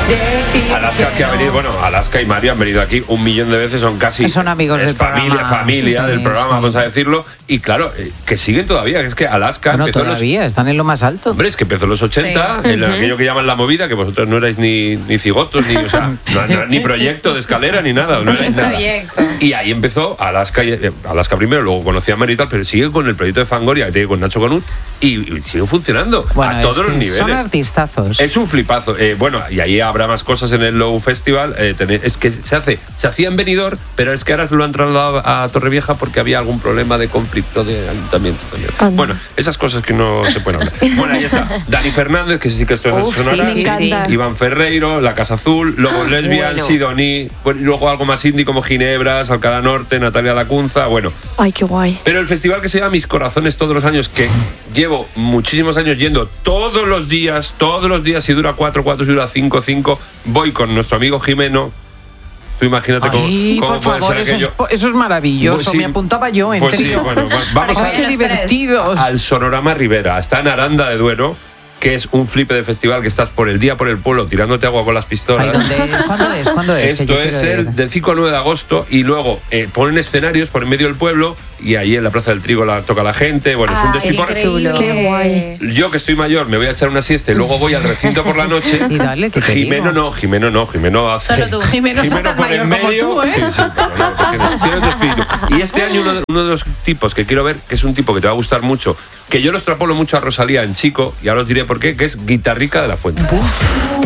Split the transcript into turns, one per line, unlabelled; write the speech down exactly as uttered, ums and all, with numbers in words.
Alaska que ha venido, bueno, Alaska y Mario han venido aquí un millón de veces, son casi...
Son amigos
es
del
familia,
programa.
familia
Sí,
del programa,
sí.
vamos a decirlo. Y claro, eh, que siguen todavía, es que Alaska
Bueno,
empezó en los...
todavía, están en lo más alto.
Hombre, es que empezó en los ochenta,
Sí.
en aquello que llaman la movida, que vosotros no erais ni, ni cigotos, ni, o sea, no, no, ni proyecto de escala ni nada. No erais nada.
Proyecto.
Y ahí empezó Alaska, y- eh, Alaska primero, luego conocí a Mary y tal, pero sigue con el proyecto de Fangoria que tiene con Nacho Conut y, y sigue funcionando
Bueno,
a
es
todos los
que
niveles.
son artistazos.
Es un flipazo. Eh, bueno, y ahí habrá más cosas en el Low Festival. Eh, tenéis- es que se hace, se hacía en Benidorm, pero es que ahora se lo han trasladado a Torrevieja porque había algún problema de conflicto de ayuntamiento también.
Anda.
Bueno, esas cosas que no se pueden hablar. Bueno, ahí está. Dani Fernández, que sí que esto es
Uf,
sonora.
sí, me encanta.
Iván Ferreiro, La Casa Azul, luego Lesbian,
Bueno.
Sidoní, bueno, y luego algo más indie como Ginebras, Alcalá Norte, Natalia Lacunza, bueno.
Ay, qué guay.
Pero el festival que se llama Mis Corazones todos los años, que llevo muchísimos años yendo todos los días, todos los días, si dura cuatro, cuatro, si dura cinco, cinco, voy con nuestro amigo Jimeno. Tú imagínate cómo,
Ay,
cómo
por
puede
favor,
ser
eso es,
aquello.
eso es maravilloso.
Pues sí.
Me apuntaba yo en
Pues sí,
trío.
bueno, va- vamos
Ay,
a-
qué
Los tres.
divertidos.
al Sonorama Rivera. Está en Aranda de Duero, que es un flipe de festival que estás por el día por el pueblo tirándote agua con las
Ay,
pistolas.
¿dónde es? ¿Cuándo es? ¿Cuándo es? Que
Esto
yo
es
quiero ir.
el del cinco al nueve de agosto y luego eh, ponen escenarios por en medio del pueblo y ahí en la Plaza del Trigo la toca la gente. Bueno, es un
Ay,
despiporre.
increíble.
Qué guay.
Yo que estoy mayor me voy a echar una siesta y luego voy al recinto por la noche.
Y dale, que te
Jimeno
digo.
no, Jimeno no, Jimeno hace.
Solo tú.
Jimeno es tan
por el
mayor como
medio.
tú, ¿eh?
Sí, sí, pero no, tiene, tiene otro espíritu. Y este año uno de, uno de los tipos que quiero ver, que es un tipo que te va a gustar mucho, que yo lo extrapolo mucho a Rosalía en chico, y ahora os diré por qué, que es Guitarrica de la Fuente.